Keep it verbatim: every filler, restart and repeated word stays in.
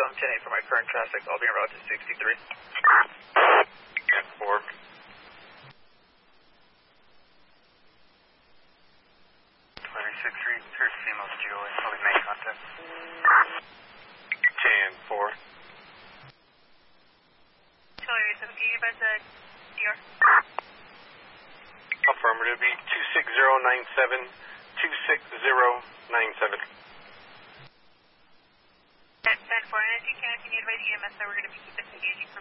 confirm ten eight for my current traffic. I'll be en route to sixty-three. ten four. twenty-six three, here's Simos G O A. I'll be making contact. ten four. Artillery, so can you give us a D R? Affirmative, be two six zero nine seven, two six zero nine seven. ten four, and as you can, if you need by the E M S, so we're going to be keeping engaging for